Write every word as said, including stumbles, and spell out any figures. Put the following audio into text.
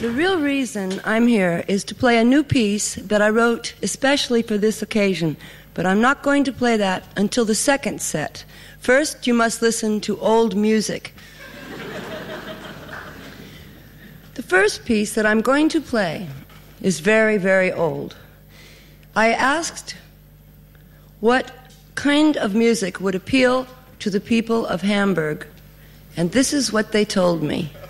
The real reason I'm here is to play a new piece that I wrote especially for this occasion, but I'm not going to play that until the second set. First, you must listen to old music. The first piece that I'm going to play is very, very old. I asked what kind of music would appeal to the people of Hamburg, and this is what they told me.